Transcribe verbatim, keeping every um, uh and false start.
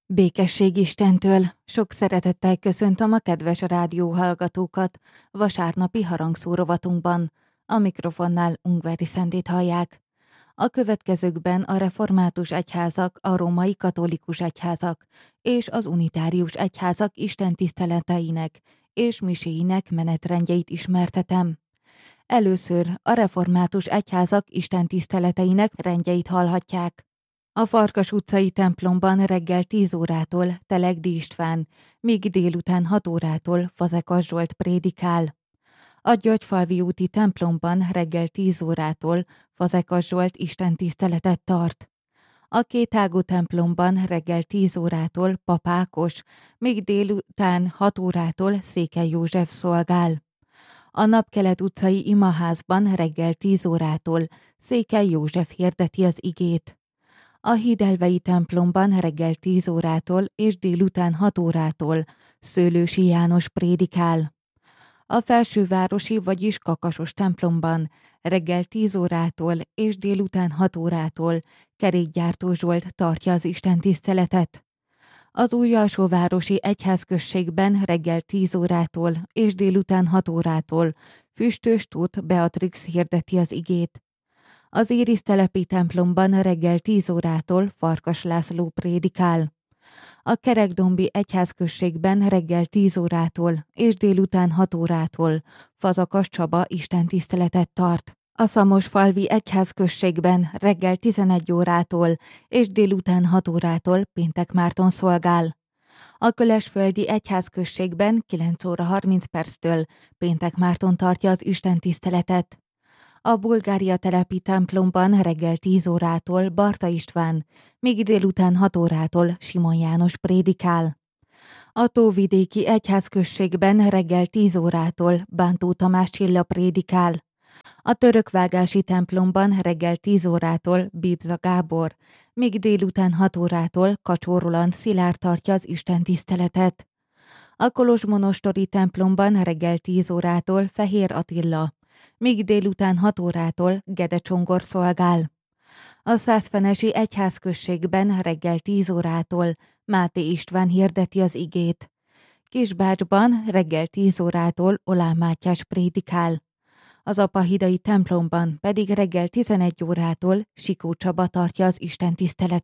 Békesség Istentől! Sok szeretettel köszöntöm a kedves rádióhallgatókat vasárnapi harangszó rovatunkban. A mikrofonnál Ungvári Szendét hallják. A következőkben a református egyházak, a római katolikus egyházak és az unitárius egyházak istentiszteleteinek és miséinek menetrendjeit ismertetem. Először a református egyházak istentiszteleteinek rendjeit hallhatják. A Farkas utcai templomban reggel tíz órától Telegdi István, míg délután hat órától Fazekas Zsolt prédikál. A Györgyfalvi úti templomban reggel tíz órától Fazekas Zsolt istentiszteletet tart. A Kétágú templomban reggel tíz órától Pap Ákos, míg délután hat órától Székely József szolgál. A Napkelet utcai imaházban reggel tíz órától Székely József hirdeti az igét. A Hídelvei templomban reggel tíz órától és délután hat órától Szőlősi János prédikál. A Felsővárosi, vagyis Kakasos templomban reggel tíz órától és délután hat órától Kerékgyártó Zsolt tartja az istentiszteletet. Az Újalsóvárosi egyházközségben reggel tíz órától és délután hat órától Füstös Tóth Beatrix hirdeti az igét. Az Érisztelepi templomban reggel tíz órától Farkas László prédikál. A Kerekdombi egyházközségben reggel tíz órától és délután hat órától Fazakas Csaba istentiszteletet tart. A Szamosfalvi egyházközségben reggel tizenegy órától és délután hat órától Péntek Márton szolgál. A Kölesföldi egyházközségben kilenc óra harminc perctől Péntek Márton tartja az istentiszteletet. A Bulgária telepi templomban reggel tíz órától Barta István, míg délután hat órától Simon János prédikál. A Tóvidéki egyházközségben reggel tíz órától Bántó Tamás Csilla prédikál. A Törökvágási templomban reggel tíz órától Bibza Gábor, míg délután hat órától Kacsó Roland Szilárd tartja az istentiszteletet. A Kolozsmonostori templomban reggel tíz órától Fehér Attila, míg délután hat órától Gede Csongor szolgál. A Szászfenesi egyházközségben reggel tíz órától Máté István hirdeti az igét. Kisbácsban reggel tíz órától Olán Mátyás prédikál. Az Apahidai templomban pedig reggel tizenegy órától Sikó Csaba tartja az istentiszteletet.